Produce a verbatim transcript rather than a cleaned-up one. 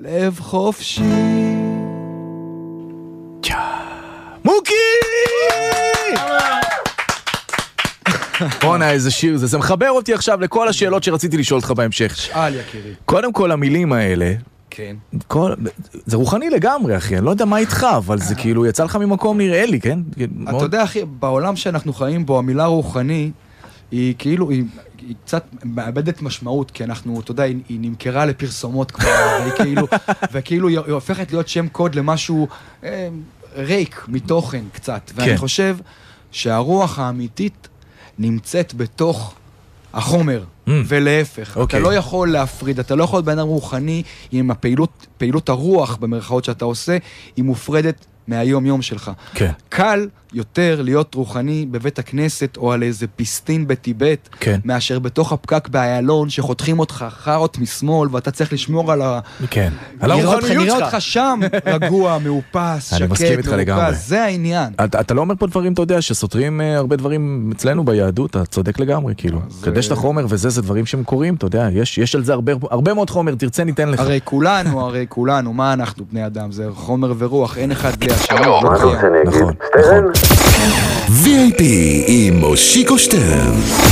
לב חופשי. מוקי! בוא'נה, איזה שיר זה. זה מחבר אותי עכשיו לכל השאלות שרציתי לשאול אותך בהמשך. שאל יקירי. קודם כל, המילים האלה, כן. כל... זה רוחני לגמרי, אחי. אני לא יודע מה איתך, אבל זה כאילו יצא לך ממקום נראה לי, כן? אתה יודע, אחי, בעולם שאנחנו חיים בו, המילה רוחני, היא כאילו, היא, היא קצת מאבדת משמעות, כי אנחנו, אתה יודע, היא, היא נמכרה לפרסומות כבר, והיא כאילו, וכאילו היא הופכת להיות שם קוד למשהו אה, ריק מתוכן קצת. ואני כן. חושב שהרוח האמיתית נמצאת בתוך החומר, mm. ולהפך. Okay. אתה לא יכול להפריד, אתה לא יכול להיות בן אדם רוחני, אם הפעילות, פעילות הרוח במרכאות שאתה עושה, היא מופרדת מהיום יום שלך. כן. קל יותר להיות רוחני בבית הכנסת, או על איזה פיסטין בטיבט, כן. מאשר בתוך הפקק באיילון, שחותכים אותך חרות משמאל, ואתה צריך לשמור על ה... כן. על הרוחניות שלך. נראה אותך שם רגוע, מאופס, שקט, מרוכז. זה העניין. אתה, אתה לא אומר פה דברים, אתה יודע, שסותרים הרבה דברים אצלנו ביהדות, אתה צודק לגמרי, כאילו. קדש את החומר וזה, זה דברים שהם קוראים, אתה יודע, יש, יש על זה הרבה, הרבה מאוד חומר, תרצה ניתן לך. הרי כולנו, הרי כולנו, מה אנחנו בני אדם? זה חומר ורוח, אין אחד בלי השני. נכון, נכון. וי איי פי עם מושיקו שטרן.